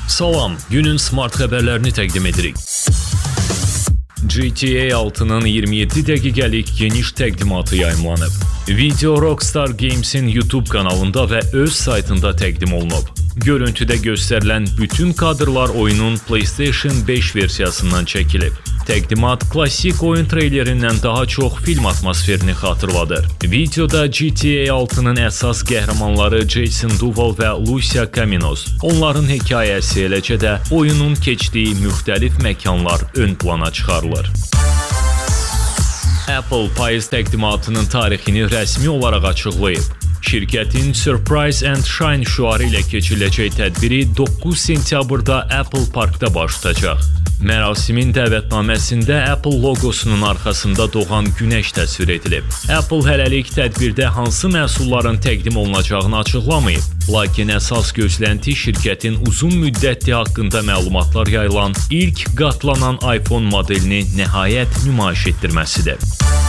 Salam, günün smart xəbərlərini təqdim edirik. GTA 6-nın 27 dəqiqəlik geniş təqdimatı yayımlanıb. Video Rockstar Games'in YouTube kanalında və öz saytında təqdim olunub. Görüntüdə göstərilən bütün kadrlar oyunun PlayStation 5 versiyasından çəkilib. Təqdimat klassik oyun treylerindən daha çox film atmosferini xatırladır. Videoda GTA 6-nın əsas qəhrəmanları Jason Duval və Lucia Caminos, onların hekayəsi, eləcə də oyunun keçdiyi müxtəlif məkanlar ön plana çıxarılır. Apple payız təqdimatının tarixini rəsmi olaraq açıqlayıb. Şirkətin Surprise and Shine şüarı ilə keçiriləcək tədbiri 9 sentyabrda Apple Parkda baş tutacaq. Mərasimin dəvətnaməsində Apple logosunun arxasında doğan günəş təsvir edilib. Apple hələlik tədbirdə hansı məhsulların təqdim olunacağını açıqlamayıb, lakin əsas gözlənti şirkətin uzun müddətli haqqında məlumatlar yayılan ilk qatlanan iPhone modelini nəhayət nümayiş etdirməsidir.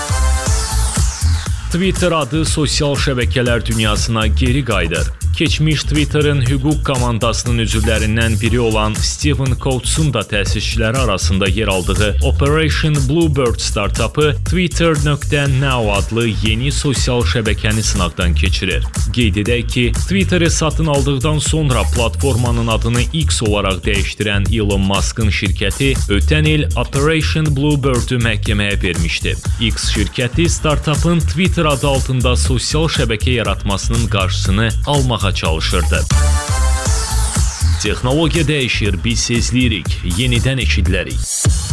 Twitter adı sosial şəbəkələr dünyasına geri qayıdır. Keçmiş Twitter'ın hüquq komandasının üzvlərindən biri olan Steven Coates'un da təsisçiləri arasında yer aldığı Operation Bluebird startapı Twitter.now adlı yeni sosial şəbəkəni sınaqdan keçirir. Qeyd edək ki, Twitter'ı satın aldıqdan sonra platformanın adını X olaraq dəyişdirən Elon Musk'ın şirkəti ötən il Operation Bluebird'ü məhkəməyə vermişdi. X şirkəti startapın Twitter adı altında sosial şəbəkə yaratmasının qarşısını almağa çalışırdı. Texnologiya dəyişir, biz sezləyirik, yenidən eşidilərik.